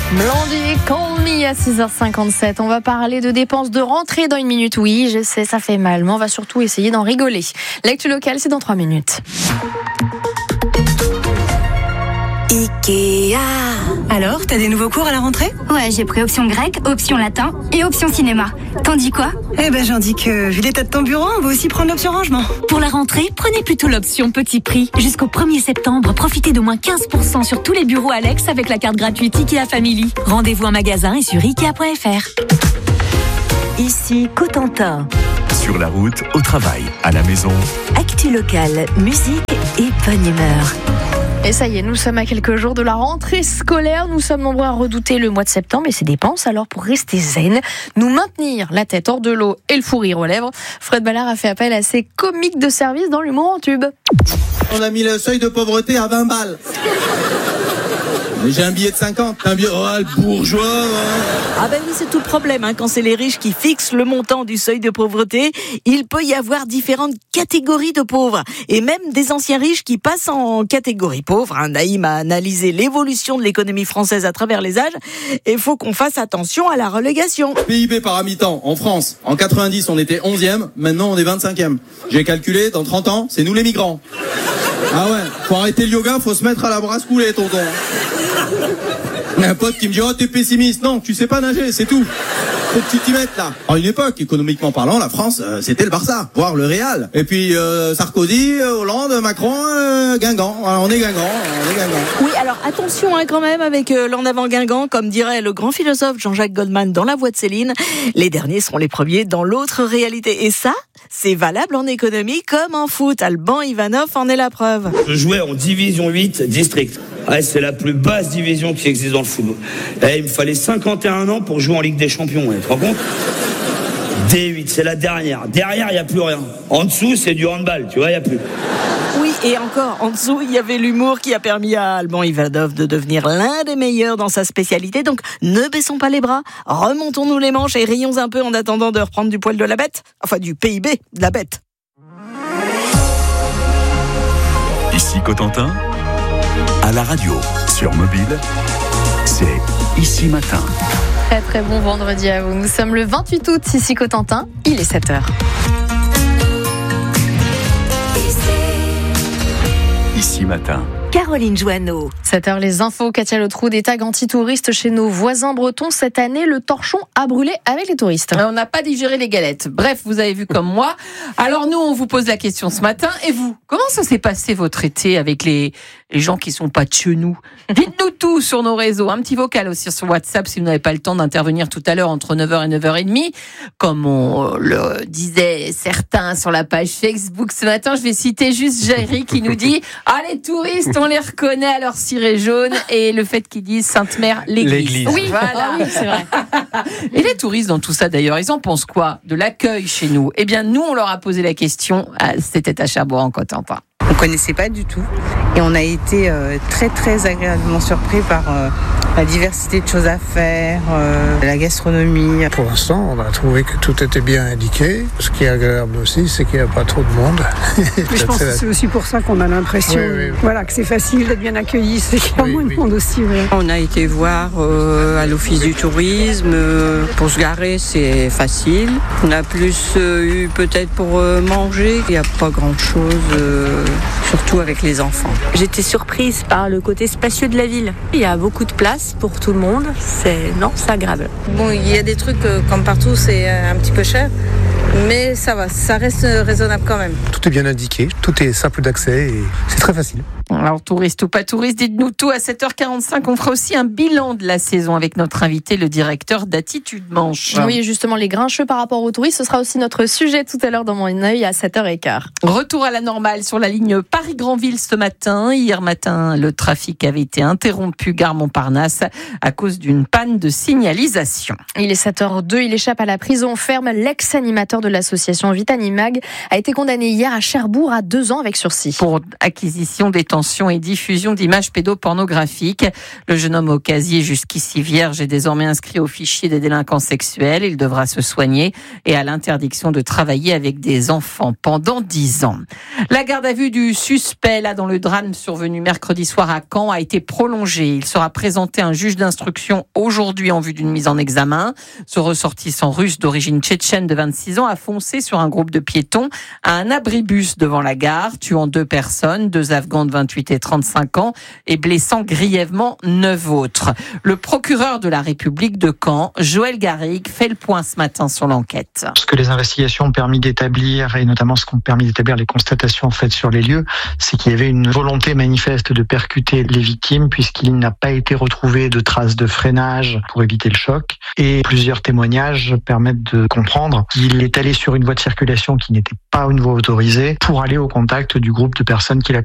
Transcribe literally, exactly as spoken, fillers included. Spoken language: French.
Blondie, Call Me à six heures cinquante-sept. On va parler de dépenses de rentrée dans une minute. Oui, je sais, ça fait mal, mais on va surtout essayer d'en rigoler. L'actu locale, c'est dans trois minutes. Ikea. Alors, t'as des nouveaux cours à la rentrée ? Ouais, j'ai pris option grec, option latin et option cinéma. T'en dis quoi ? Eh ben, j'en dis que, vu l'état de ton bureau, on va aussi prendre l'option rangement. Pour la rentrée, prenez plutôt l'option petit prix. Jusqu'au premier septembre, profitez d'au moins quinze pour cent sur tous les bureaux Alex avec la carte gratuite Ikea Family. Rendez-vous en magasin et sur ikea point f r. Ici Cotentin. Sur la route, au travail, à la maison. Actu locale, musique et bonne humeur. Et ça y est, nous sommes à quelques jours de la rentrée scolaire. Nous sommes nombreux à redouter le mois de septembre et ses dépenses. Alors pour rester zen, nous maintenir la tête hors de l'eau et le fou rire aux lèvres, Fred Ballard a fait appel à ses comiques de service dans l'humour en tube. On a mis le seuil de pauvreté à vingt balles. Mais j'ai un billet de cinquante. Un billet... Oh, le bourgeois hein. Ah ben oui, c'est tout le problème. Hein. Quand c'est les riches qui fixent le montant du seuil de pauvreté, il peut y avoir différentes catégories de pauvres. Et même des anciens riches qui passent en catégorie pauvre. Hein. Naïm a analysé l'évolution de l'économie française à travers les âges. Et il faut qu'on fasse attention à la relégation. P I B par habitant en France. En quatre-vingt-dix, on était onzième. Maintenant, on est vingt-cinquième. J'ai calculé, dans trente ans, c'est nous les migrants. Ah ouais, faut arrêter le yoga, faut se mettre à la brasse coulée, tonton. Un pote qui me dit « Oh, t'es pessimiste !» Non, tu sais pas nager, c'est tout. Faut que tu t'y mettes, là. À une époque, économiquement parlant, la France, euh, c'était le Barça, voire le Real. Et puis, euh, Sarkozy, euh, Hollande, Macron, euh, Guingamp. Alors, on est Guingamp, on est Guingamp. Oui, alors attention hein, quand même avec euh, l'en avant Guingamp, comme dirait le grand philosophe Jean-Jacques Goldman dans La Voix de Céline. Les derniers seront les premiers dans l'autre réalité. Et ça, c'est valable en économie comme en foot. Alban Ivanov en est la preuve. Je jouais en division huit district. Ouais, c'est la plus basse division qui existe dans le football. Et il me fallait cinquante et un ans pour jouer en Ligue des Champions. Tu te rends compte ? D huit, c'est la dernière. Derrière, il n'y a plus rien. En dessous, c'est du handball. Tu vois, il n'y a plus. Oui, et encore, en dessous, il y avait l'humour qui a permis à Alban Ivanov de devenir l'un des meilleurs dans sa spécialité. Donc, ne baissons pas les bras, remontons-nous les manches et rions un peu en attendant de reprendre du poil de la bête. Enfin, du P I B de la bête. Ici Cotentin, à la radio, sur mobile, c'est Ici Matin. Très très bon vendredi à vous. Nous sommes le vingt-huit août, ici Cotentin, il est sept heures. Ici Matin. Caroline Joanneau. sept heures, les infos. Katia Letroux, des tags anti-touristes chez nos voisins bretons. Cette année, le torchon a brûlé avec les touristes. On n'a pas digéré les galettes. Bref, vous avez vu comme moi. Alors nous, on vous pose la question ce matin. Et vous, comment ça s'est passé votre été avec les, les gens qui sont pas de chez nous ? Dites-nous tout sur nos réseaux. Un petit vocal aussi sur WhatsApp si vous n'avez pas le temps d'intervenir tout à l'heure entre neuf heures et neuf heures trente. Comme on le disait certains sur la page Facebook ce matin, je vais citer juste Jerry qui nous dit « Ah, les touristes, on les reconnaît à leur ciré jaune et le fait qu'ils disent Sainte-Mère, l'église. » L'église. Oui, voilà. Ah oui, c'est vrai. Et les touristes dans tout ça d'ailleurs, ils en pensent quoi de l'accueil chez nous ? Eh bien, nous, on leur a posé la question. C'était à Cherbourg en Cotentin. On ne connaissait pas du tout et on a été euh, très très agréablement surpris par euh, la diversité de choses à faire, euh, la gastronomie. Pour l'instant, on a trouvé que tout était bien indiqué. Ce qui est agréable aussi, c'est qu'il n'y a pas trop de monde. Mais je pense que c'est aussi pour ça qu'on a l'impression oui, oui, oui. Voilà, que c'est facile d'être bien accueilli, c'est qu'il y a oui, moins oui. de monde aussi. Ouais. On a été voir euh, à l'office du tourisme, euh, pour se garer c'est facile. On a plus euh, eu peut-être pour euh, manger, il n'y a pas grand-chose. Euh, surtout avec les enfants. J'étais surprise par le côté spacieux de la ville. Il y a beaucoup de place pour tout le monde. C'est non, c'est agréable. Bon, il y a des trucs euh, comme partout, c'est un petit peu cher, mais ça va, ça reste raisonnable quand même. Tout est bien indiqué, tout est simple d'accès et c'est très facile. Alors, touriste ou pas touriste, dites-nous tout. À sept heures quarante-cinq, on fera aussi un bilan de la saison avec notre invité, le directeur d'Attitude Manche. Oui, justement, les grincheux par rapport aux touristes, ce sera aussi notre sujet tout à l'heure dans Mon œil à sept heures quinze. Retour à la normale sur la ligne Paris-Granville ce matin. Hier matin, le trafic avait été interrompu gare Montparnasse à cause d'une panne de signalisation. Il est sept heures deux, il échappe à la prison ferme. L'ex-animateur de l'association Vitanimag a été condamné hier à Cherbourg à deux ans avec sursis. Pour acquisition, détention détention et diffusion d'images pédopornographiques. Le jeune homme au casier jusqu'ici vierge est désormais inscrit au fichier des délinquants sexuels. Il devra se soigner et a l'interdiction de travailler avec des enfants pendant dix ans. La garde à vue du suspect là dans le drame survenu mercredi soir à Caen a été prolongée. Il sera présenté à un juge d'instruction aujourd'hui en vue d'une mise en examen. Ce ressortissant russe d'origine tchétchène de vingt-six ans a foncé sur un groupe de piétons à un abribus devant la gare, tuant deux personnes, deux Afghans de vingt-huit et trente-cinq ans et blessant grièvement neuf autres. Le procureur de la République de Caen, Joël Garrigue, fait le point ce matin sur l'enquête. Ce que les investigations ont permis d'établir, et notamment ce qu'ont permis d'établir les constatations faites sur les lieux, c'est qu'il y avait une volonté manifeste de percuter les victimes puisqu'il n'a pas été retrouvé de traces de freinage pour éviter le choc. Et plusieurs témoignages permettent de comprendre qu'il est allé sur une voie de circulation qui n'était pas une voie autorisée pour aller au contact du groupe de personnes qu'il a